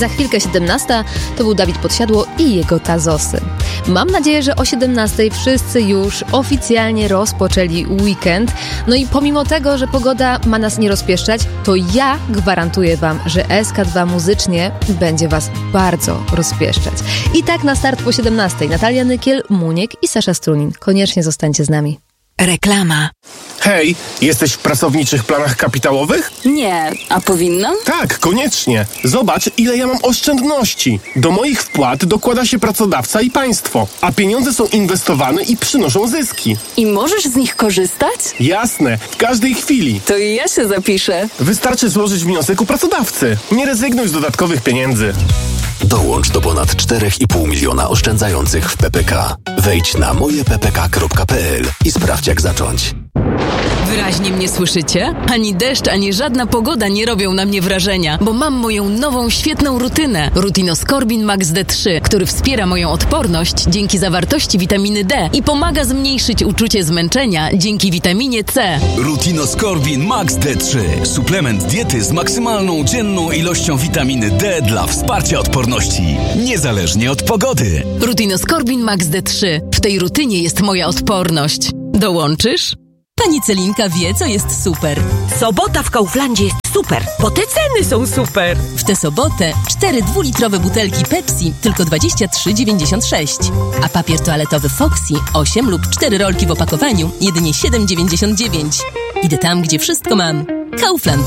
Za chwilkę 17 to był Dawid Podsiadło i jego Tazosy. Mam nadzieję, że o 17 wszyscy już oficjalnie rozpoczęli weekend. No i pomimo tego, że pogoda ma nas nie rozpieszczać, to ja gwarantuję Wam, że SK2 muzycznie będzie Was bardzo rozpieszczać. I tak na start po 17. Natalia Nykiel, Muniek i Sasza Strunin. Koniecznie zostańcie z nami. Reklama. Hej, jesteś w pracowniczych planach kapitałowych? Nie, a powinnam? Tak, koniecznie. Zobacz, ile ja mam oszczędności. Do moich wpłat dokłada się pracodawca i państwo, a pieniądze są inwestowane i przynoszą zyski. I możesz z nich korzystać? Jasne, w każdej chwili. To i ja się zapiszę. Wystarczy złożyć wniosek u pracodawcy. Nie rezygnuj z dodatkowych pieniędzy. Dołącz do ponad 4,5 miliona oszczędzających w PPK. Wejdź na mojeppk.pl i sprawdź, jak zacząć. Wyraźnie mnie słyszycie? Ani deszcz, ani żadna pogoda nie robią na mnie wrażenia, bo mam moją nową, świetną rutynę. Rutinoskorbin Max D3, który wspiera moją odporność dzięki zawartości witaminy D i pomaga zmniejszyć uczucie zmęczenia dzięki witaminie C. Rutinoskorbin Max D3. Suplement diety z maksymalną dzienną ilością witaminy D dla wsparcia odporności, niezależnie od pogody. Rutinoskorbin Max D3. W tej rutynie jest moja odporność. Dołączysz? Pani Celinka wie, co jest super. Sobota w Kauflandzie jest super, bo te ceny są super. W tę sobotę 4 dwulitrowe butelki Pepsi tylko 23,96. A papier toaletowy Foxy 8 lub 4 rolki w opakowaniu jedynie 7,99. Idę tam, gdzie wszystko mam. Kaufland.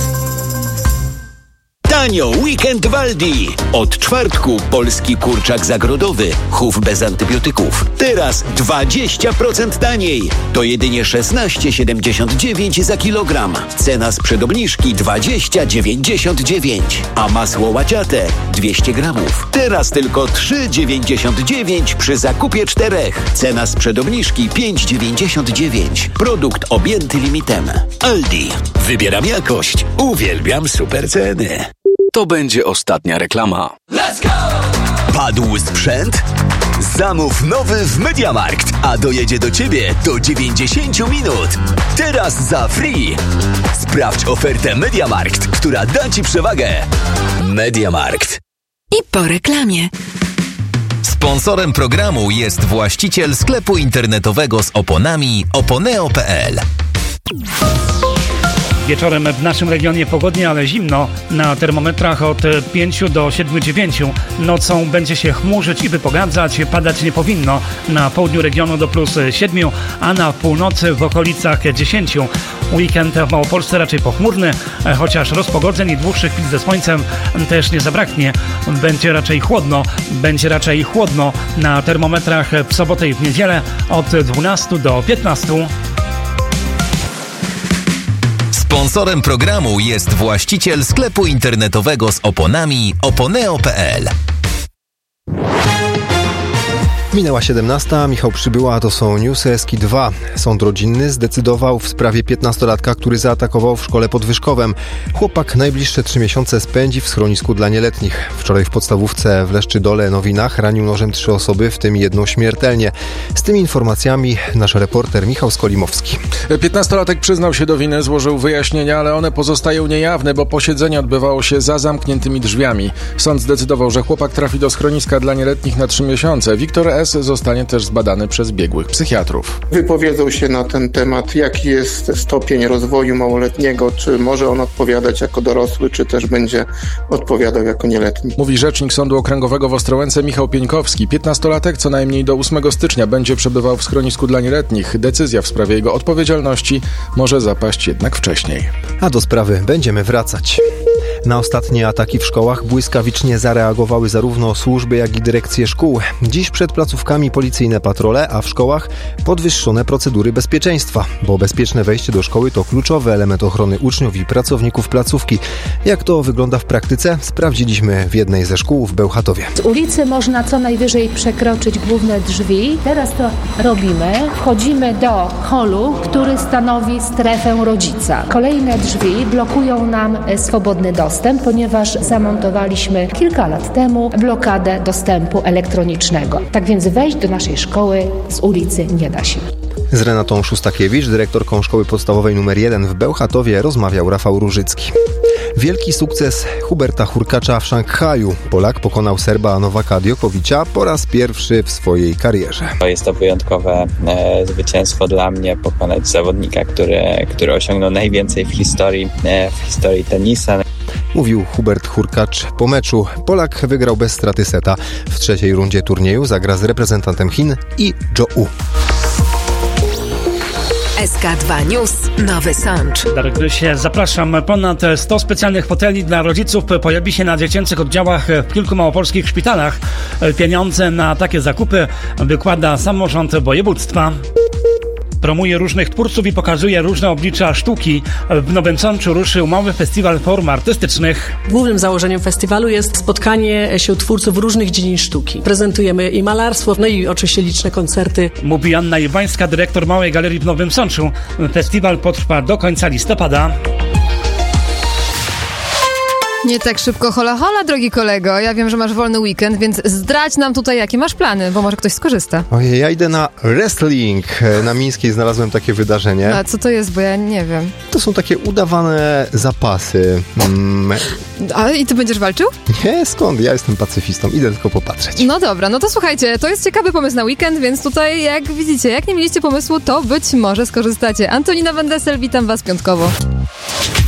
Tanio Weekend w Aldi. Od czwartku polski kurczak zagrodowy. Chów bez antybiotyków. Teraz 20% taniej. To jedynie 16,79 za kilogram. Cena sprzed obniżki 20,99. A masło łaciate 200 gramów. Teraz tylko 3,99 przy zakupie 4. Cena sprzed obniżki 5,99. Produkt objęty limitem. Aldi. Wybieram jakość. Uwielbiam super ceny. To będzie ostatnia reklama. Let's go! Padł sprzęt? Zamów nowy w MediaMarkt, a dojedzie do Ciebie do 90 minut. Teraz za free. Sprawdź ofertę MediaMarkt, która da Ci przewagę. MediaMarkt. I po reklamie. Sponsorem programu jest właściciel sklepu internetowego z oponami oponeo.pl. Wieczorem w naszym regionie pogodnie, ale zimno. Na termometrach od 5 do 7,9. Nocą będzie się chmurzyć i wypogadzać. Padać nie powinno. Na południu regionu do +7, a na północy w okolicach 10. Weekend w Małopolsce raczej pochmurny, chociaż rozpogodzeń i dłuższych chwil ze słońcem też nie zabraknie. Będzie raczej chłodno na termometrach w sobotę i w niedzielę od 12 do 15. Sponsorem programu jest właściciel sklepu internetowego z oponami oponeo.pl. Minęła 17, Michał Przybyła, to są newsy SK2. Sąd rodzinny zdecydował w sprawie 15-latka, który zaatakował w szkole pod Wyszkowem. Chłopak najbliższe 3 miesiące spędzi w schronisku dla nieletnich. Wczoraj w podstawówce w Leszczydole Nowinach ranił nożem 3 osoby, w tym 1 śmiertelnie. Z tymi informacjami nasz reporter Michał Skolimowski. 15-latek przyznał się do winy, złożył wyjaśnienia, ale one pozostają niejawne, bo posiedzenie odbywało się za zamkniętymi drzwiami. Sąd zdecydował, że chłopak trafi do schroniska dla nieletnich na 3 miesiące. Wiktor S. zostanie też zbadany przez biegłych psychiatrów. Wypowiedzą się na ten temat, jaki jest stopień rozwoju małoletniego, czy może on odpowiadać jako dorosły, czy też będzie odpowiadał jako nieletni. Mówi rzecznik Sądu Okręgowego w Ostrołęce Michał Pieńkowski. 15-latek co najmniej do 8 stycznia będzie przebywał w schronisku dla nieletnich. Decyzja w sprawie jego odpowiedzialności może zapaść jednak wcześniej. A do sprawy będziemy wracać. Na ostatnie ataki w szkołach błyskawicznie zareagowały zarówno służby, jak i dyrekcje szkół. Dziś przed placówkami policyjne patrole, a w szkołach podwyższone procedury bezpieczeństwa, bo bezpieczne wejście do szkoły to kluczowy element ochrony uczniów i pracowników placówki. Jak to wygląda w praktyce, sprawdziliśmy w jednej ze szkół w Bełchatowie. Z ulicy można co najwyżej przekroczyć główne drzwi. Teraz to robimy. Wchodzimy do holu, który stanowi strefę rodzica. Kolejne drzwi blokują nam swobodny dostęp, ponieważ zamontowaliśmy kilka lat temu blokadę dostępu elektronicznego. Tak więc wejść do naszej szkoły z ulicy nie da się. Z Renatą Szustakiewicz, dyrektorką Szkoły Podstawowej nr 1 w Bełchatowie, rozmawiał Rafał Różycki. Wielki sukces Huberta Hurkacza w Szanghaju. Polak pokonał Serba Nowaka Djokovic'a po raz pierwszy w swojej karierze. Jest to wyjątkowe zwycięstwo dla mnie, pokonać zawodnika, który osiągnął najwięcej w historii tenisa. Mówił Hubert Hurkacz po meczu. Polak wygrał bez straty seta. W trzeciej rundzie turnieju zagra z reprezentantem Chin i Zhou. SK2 News, Nowy Sącz. Darek Grysie, zapraszam. Ponad 100 specjalnych foteli dla rodziców pojawi się na dziecięcych oddziałach w kilku małopolskich szpitalach. Pieniądze na takie zakupy wykłada samorząd województwa. Promuje różnych twórców i pokazuje różne oblicza sztuki. W Nowym Sączu ruszył mały festiwal form artystycznych. Głównym założeniem festiwalu jest spotkanie się twórców różnych dziedzin sztuki. Prezentujemy i malarstwo, no i oczywiście liczne koncerty. Mówi Anna Iwańska, dyrektor Małej Galerii w Nowym Sączu. Festiwal potrwa do końca listopada. Nie tak szybko hola hola, drogi kolego. Ja wiem, że masz wolny weekend, więc zdradź nam tutaj, jakie masz plany, bo może ktoś skorzysta. Ojej, ja idę na wrestling. Na Mińskiej znalazłem takie wydarzenie. A co to jest, bo ja nie wiem. To są takie udawane zapasy. A i ty będziesz walczył? Nie, skąd? Ja jestem pacyfistą, idę tylko popatrzeć. No dobra, no to słuchajcie, to jest ciekawy pomysł na weekend, więc tutaj, jak widzicie, jak nie mieliście pomysłu, to być może skorzystacie. Antonina Van Dessel, witam was piątkowo.